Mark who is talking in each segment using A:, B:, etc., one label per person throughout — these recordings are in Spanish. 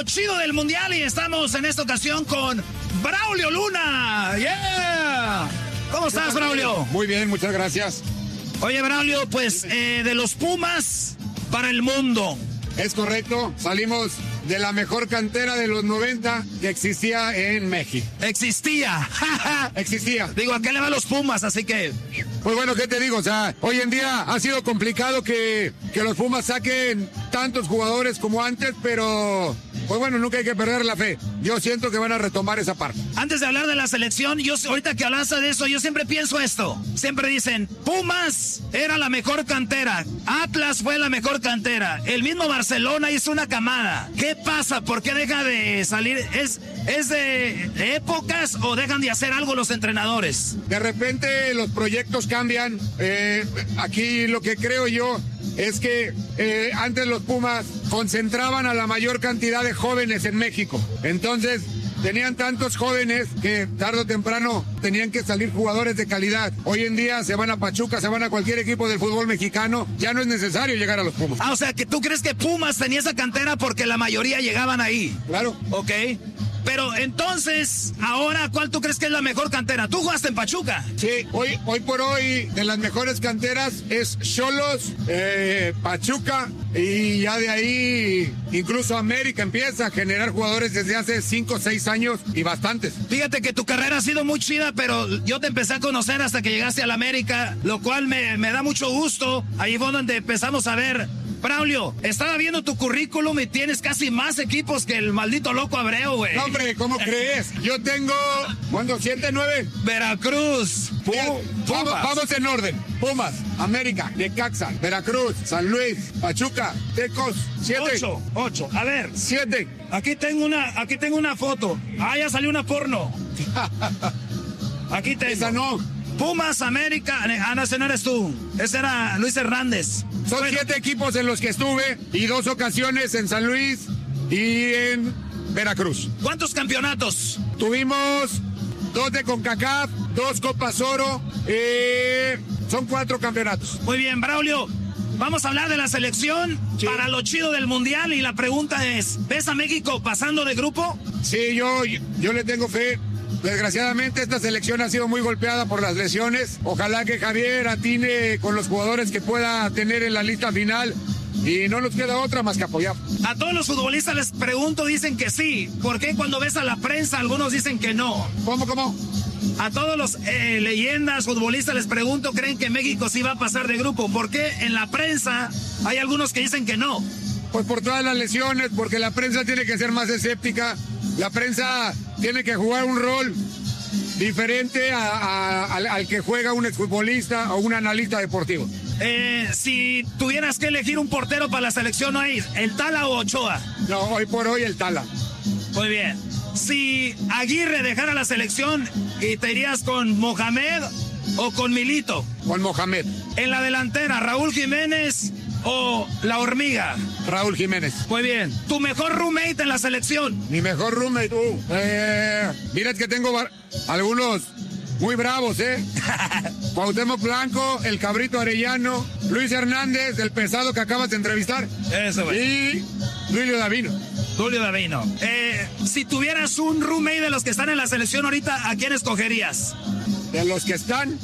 A: lo chido del mundial y estamos en esta ocasión con Braulio Luna. ¡Yeah! ¿Cómo estás, Braulio?
B: Muy bien, muchas gracias.
A: Oye, Braulio, pues de los Pumas para el mundo.
B: Es correcto, salimos de la mejor cantera de los 90 que existía en México.
A: Existía.
B: Existía.
A: Digo, ¿a qué le van los Pumas? Así que...
B: Pues bueno, ¿qué te digo? O sea, hoy en día ha sido complicado que los Pumas saquen tantos jugadores como antes, pero... Pues bueno, nunca hay que perder la fe. Yo siento que van a retomar esa parte.
A: Antes de hablar de la selección, ahorita que hablas de eso, yo siempre pienso esto. Siempre dicen, Pumas era la mejor cantera. Atlas fue la mejor cantera. El mismo Barcelona hizo una camada. ¿Qué pasa? ¿Por qué deja de salir? ¿Es de épocas o dejan de hacer algo los entrenadores?
B: De repente los proyectos cambian. Aquí lo que creo yo es que antes los Pumas concentraban a la mayor cantidad de jóvenes en México. Entonces tenían tantos jóvenes que tarde o temprano tenían que salir jugadores de calidad. Hoy en día se van a Pachuca, se van a cualquier equipo del fútbol mexicano. Ya no es necesario llegar a los Pumas.
A: O sea, que tú crees que Pumas tenía esa cantera porque la mayoría llegaban ahí.
B: Claro.
A: Ok. Pero entonces, ahora, ¿cuál tú crees que es la mejor cantera? ¿Tú jugaste en Pachuca?
B: Sí, hoy por hoy, de las mejores canteras es Xolos, Pachuca, y ya de ahí incluso América empieza a generar jugadores desde hace 5 o 6 años y bastantes.
A: Fíjate que tu carrera ha sido muy chida, pero yo te empecé a conocer hasta que llegaste a la América, lo cual me da mucho gusto. Ahí fue donde empezamos a ver... Braulio, estaba viendo tu currículum y tienes casi más equipos que el maldito loco Abreu, güey.
B: No, hombre, ¿cómo crees? Yo tengo, ¿cuánto? ¿7, 9?
A: Veracruz.
B: Vamos en orden. Pumas, América, Necaxa, Veracruz, San Luis, Pachuca, Tecos, 7.
A: 8. A ver.
B: 7.
A: Aquí tengo una foto. Ah, ya salió una porno. Aquí tengo.
B: Esa no.
A: Pumas, América. Ah, no, ese no eres tú. Ese era Luis Hernández.
B: Son 7 equipos en los que estuve y 2 ocasiones en San Luis y en Veracruz.
A: ¿Cuántos campeonatos?
B: Tuvimos 2 de CONCACAF, 2 Copas Oro, son 4 campeonatos.
A: Muy bien, Braulio. Vamos a hablar de la selección para lo chido del mundial y la pregunta es, ¿ves a México pasando de grupo?
B: Sí, yo le tengo fe. Desgraciadamente esta selección ha sido muy golpeada por las lesiones. Ojalá que Javier atine con los jugadores que pueda tener en la lista final y no nos queda otra más que apoyar.
A: A todos los futbolistas les pregunto, dicen que sí. ¿Por qué cuando ves a la prensa algunos dicen que no?
B: ¿Cómo?
A: A todos los leyendas futbolistas les pregunto, ¿creen que México sí va a pasar de grupo? ¿Por qué en la prensa hay algunos que dicen que no?
B: Pues por todas las lesiones, porque la prensa tiene que ser más escéptica. La prensa tiene que jugar un rol diferente al que juega un exfutbolista o un analista deportivo.
A: Si tuvieras que elegir un portero para la selección, ¿no hay el Tala o Ochoa?
B: No, hoy por hoy el Tala.
A: Muy bien. Si Aguirre dejara la selección, ¿y te irías con Mohamed o con Milito?
B: Con Mohamed.
A: En la delantera, Raúl Jiménez o La Hormiga.
B: Raúl Jiménez.
A: Muy bien. ¿Tu mejor roommate en la selección?
B: Mi mejor roommate, mira que tengo algunos muy bravos, Cuauhtémoc Blanco, el Cabrito Arellano, Luis Hernández, el pesado que acabas de entrevistar.
A: Eso, güey.
B: Y Julio Davino.
A: Si tuvieras un roommate de los que están en la selección ahorita, ¿a quién escogerías?
B: De los que están,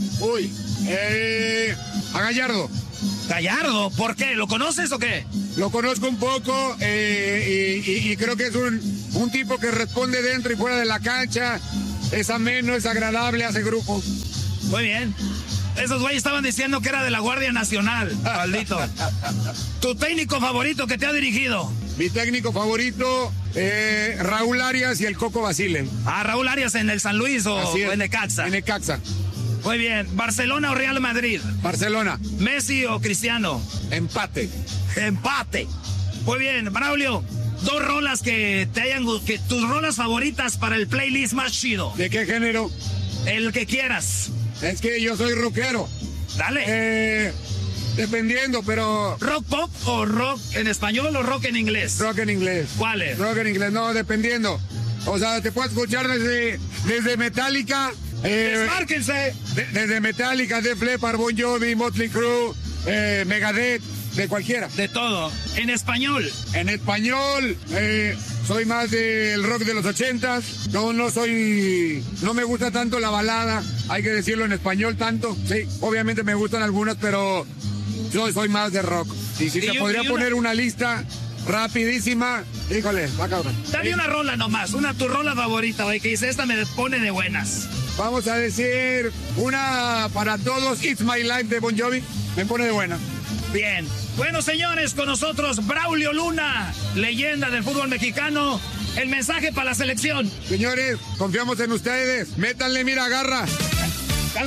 B: a Gallardo.
A: Gallardo, ¿por qué? ¿Lo conoces o qué?
B: Lo conozco un poco y creo que es un tipo que responde dentro y fuera de la cancha. Es ameno, es agradable, hace grupo.
A: Muy bien. Esos güeyes estaban diciendo que era de la Guardia Nacional, maldito. ¿Tu técnico favorito que te ha dirigido?
B: Mi técnico favorito, Raúl Arias y el Coco Basile.
A: Ah, Raúl Arias en el San Luis o en Necaxa.
B: En Necaxa.
A: Muy bien. ¿Barcelona o Real Madrid?
B: Barcelona.
A: ¿Messi o Cristiano?
B: Empate.
A: Muy bien, Braulio. 2 rolas que tus rolas favoritas para el playlist más chido.
B: ¿De qué género?
A: El que quieras.
B: Es que yo soy rockero.
A: Dale.
B: Dependiendo, pero...
A: ¿Rock pop o rock en español o rock en inglés?
B: Rock en inglés.
A: ¿Cuál es?
B: Rock en inglés, no, dependiendo. O sea, te puedo escuchar desde Metallica.
A: ¡Desmárquense!
B: Desde Metallica, Def Leppard, Bon Jovi, Motley Crue, Megadeth, de cualquiera.
A: De todo. En español.
B: En español, soy más del rock de los 80s. No me gusta tanto la balada, hay que decirlo en español tanto. Sí, obviamente me gustan algunas, pero yo soy más de rock. Y si te podría poner una lista rapidísima, híjole, va cabrón.
A: Dame una rola nomás, tu rola favorita, güey, que dice, esta me pone de buenas.
B: Vamos a decir una para todos, It's My Life de Bon Jovi, me pone de buena.
A: Bien. Bueno, señores, con nosotros Braulio Luna, leyenda del fútbol mexicano. El mensaje para la selección.
B: Señores, confiamos en ustedes. Métanle, mira, garra.